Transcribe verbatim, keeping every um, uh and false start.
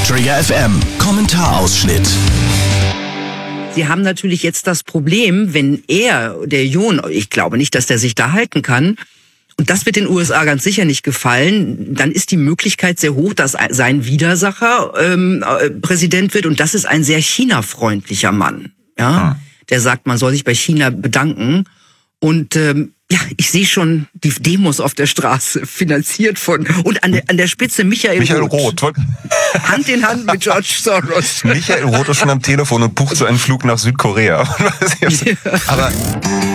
Trigger F M, Kommentarausschnitt. Sie haben natürlich jetzt das Problem, wenn er, der Yoon, ich glaube nicht, dass der sich da halten kann, und das wird den U S A ganz sicher nicht gefallen, dann ist die Möglichkeit sehr hoch, dass sein Widersacher ähm, Präsident wird, und das ist ein sehr China-freundlicher Mann. Ja, hm. Der sagt, man soll sich bei China bedanken. Und ähm, ja, ich sehe schon die Demos auf der Straße, finanziert von, und an der, an der Spitze Michael, Michael Roth. Roth. Hand in Hand mit George Soros. Michael Roth ist schon am Telefon und bucht so einen Flug nach Südkorea. Aber